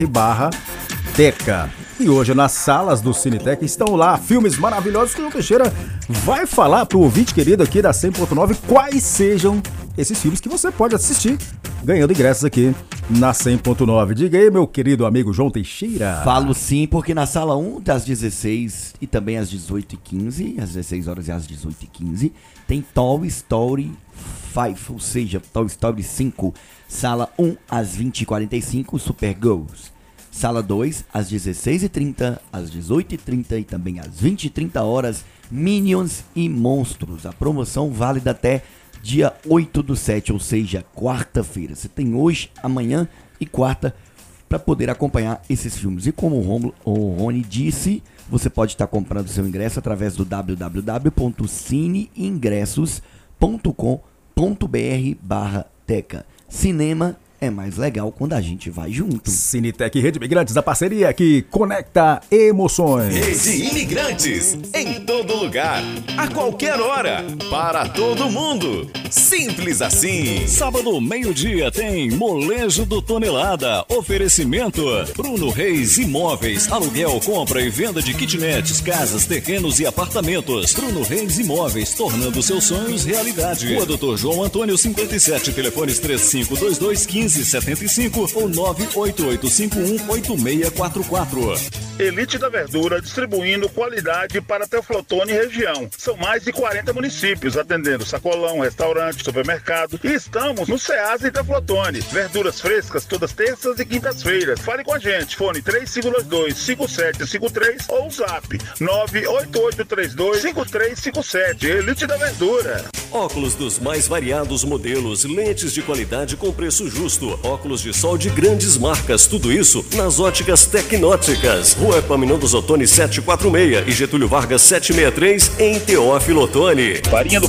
Teca. E hoje nas salas do Cinetec estão lá filmes maravilhosos que o João Teixeira vai falar pro ouvinte querido aqui da 100.9 quais sejam esses filmes que você pode assistir ganhando ingressos aqui na 100.9. Diga aí, meu querido amigo João Teixeira. Falo sim, porque na sala 1 das 16 e também às 18h15, às 16 horas e às 18h15, tem Toy Story 5, ou seja, Toy Story 5. Sala 1 às 20h45, Super Goals. Sala 2, às 16h30, às 18h30 e também às 20h30 horas, Minions e Monstros. A promoção válida até dia 8/7, ou seja, quarta-feira. Você tem hoje, amanhã e quarta para poder acompanhar esses filmes. E como o Rony disse, você pode estar comprando seu ingresso através do www.cineingressos.com.br/teca. Cinema é mais legal quando a gente vai junto. Cinetec Rede Imigrantes, a parceria que conecta emoções. Rede Imigrantes, em todo lugar, a qualquer hora, para todo mundo. Simples assim. Sábado, meio-dia, tem Molejo do Tonelada. Oferecimento Bruno Reis Imóveis. Aluguel, compra e venda de kitnets, casas, terrenos e apartamentos. Bruno Reis Imóveis, tornando seus sonhos realidade. Rua Dr. João Antônio 57, telefones 35221575 ou 988518644. Elite da Verdura, distribuindo qualidade para Teoflotone e região. São mais de 40 municípios, atendendo sacolão, restaurante, supermercado. E estamos no Ceasa e Teoflotone. Verduras frescas todas terças e quintas-feiras. Fale com a gente. Fone 3522-5753 ou zap 98832-5357. Elite da Verdura. Óculos dos mais variados modelos, lentes de qualidade com preço justo, óculos de sol de grandes marcas, tudo isso nas óticas Tecnóticas. Rua Epaminondas Ottoni 746 e Getúlio Vargas 763 em Teófilo Otoni. Farinha do